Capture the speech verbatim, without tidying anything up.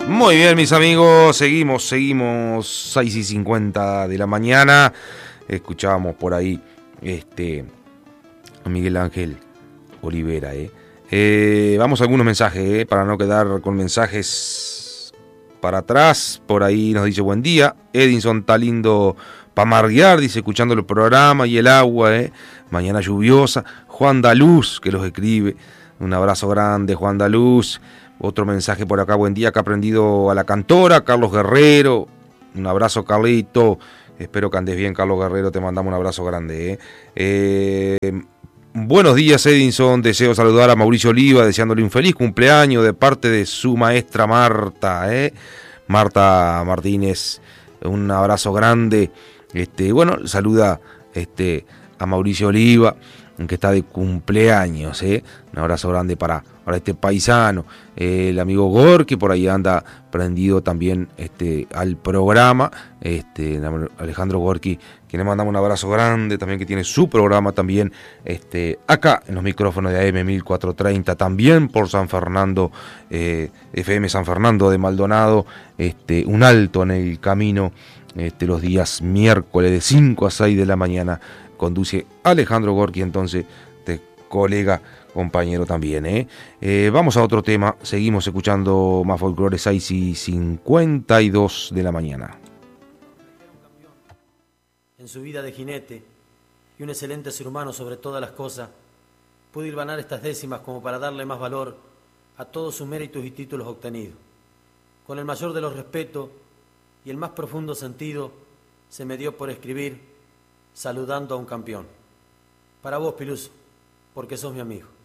Muy bien, mis amigos, seguimos, seguimos, seis y cincuenta de la mañana. Escuchábamos por ahí este, a Miguel Ángel Olivera. ¿eh? Eh, vamos a algunos mensajes, ¿eh? para no quedar con mensajes para atrás. Por ahí nos dice buen día. Edinson está lindo para marguear, dice, escuchando el programa y el agua. ¿eh? Mañana lluviosa. Juan Daluz, que los escribe. Un abrazo grande, Juan Daluz. Otro mensaje por acá, buen día, que ha aprendido a la cantora, Carlos Guerrero. Un abrazo, Carlito. Espero que andes bien, Carlos Guerrero, te mandamos un abrazo grande. ¿eh? Eh, buenos días, Edinson. Deseo saludar a Mauricio Oliva, deseándole un feliz cumpleaños de parte de su maestra Marta. ¿eh? Marta Martínez, un abrazo grande. Este, bueno, saluda este, a Mauricio Oliva, que está de cumpleaños. ¿eh? Un abrazo grande para, para este paisano. Eh, el amigo Gorky por ahí anda prendido también este, al programa. Este, Alejandro Gorky, que le mandamos un abrazo grande también, que tiene su programa también este, acá en los micrófonos de A M mil cuatrocientos treinta, también por San Fernando, eh, F M San Fernando de Maldonado. Este, un alto en el camino este, los días miércoles de cinco a seis de la mañana. Conduce Alejandro Gorky, entonces, de colega, compañero también. ¿eh? Eh, vamos a otro tema, seguimos escuchando más folclore, seis y cincuenta y dos de la mañana. En su vida de jinete y un excelente ser humano sobre todas las cosas, pudo hilvanar estas décimas como para darle más valor a todos sus méritos y títulos obtenidos. Con el mayor de los respetos y el más profundo sentido, se me dio por escribir saludando a un campeón. Para vos, Piluso, porque sos mi amigo.